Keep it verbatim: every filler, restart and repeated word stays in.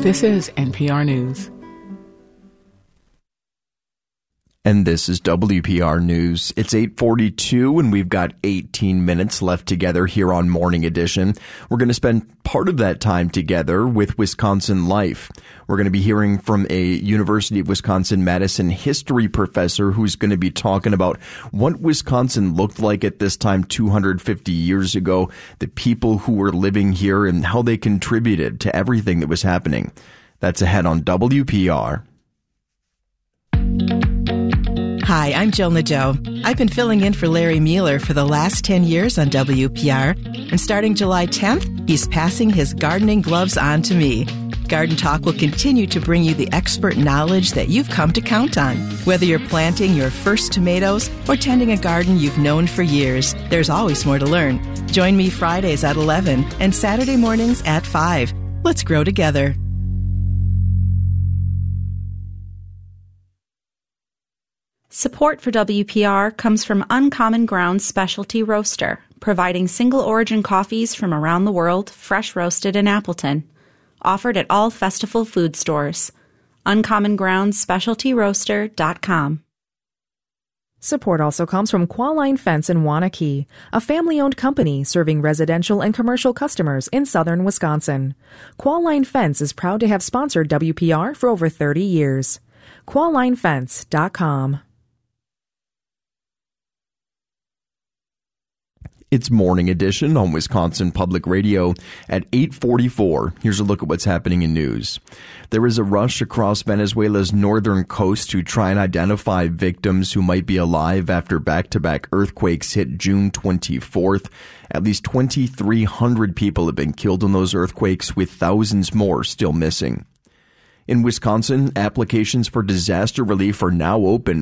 This is N P R News. And this is W P R News. It's eight forty-two and we've got eighteen minutes left together here on Morning Edition. We're going to spend part of that time together with Wisconsin Life. We're going to be hearing from a University of Wisconsin-Madison history professor who's going to be talking about what Wisconsin looked like at this time two hundred fifty years ago, the people who were living here and how they contributed to everything that was happening. That's ahead on W P R. Hi, I'm Jill Nadeau. I've been filling in for Larry Mueller for the last ten years on W P R, and starting July tenth, he's passing his gardening gloves on to me. Garden Talk will continue to bring you the expert knowledge that you've come to count on. Whether you're planting your first tomatoes or tending a garden you've known for years, there's always more to learn. Join me Fridays at eleven and Saturday mornings at five. Let's grow together. Support for W P R comes from Uncommon Grounds Specialty Roaster, providing single-origin coffees from around the world, fresh roasted in Appleton. Offered at all Festival food stores. uncommon grounds specialty roaster dot com. Support also comes from Qualline Fence in Waunakee, a family-owned company serving residential and commercial customers in southern Wisconsin. Qualline Fence is proud to have sponsored W P R for over thirty years. qualline fence dot com. It's Morning Edition on Wisconsin Public Radio at eight forty-four. Here's a look at what's happening in news. There is a rush across Venezuela's northern coast to try and identify victims who might be alive after back-to-back earthquakes hit June twenty-fourth. At least twenty-three hundred people have been killed in those earthquakes, with thousands more still missing. In Wisconsin, applications for disaster relief are now open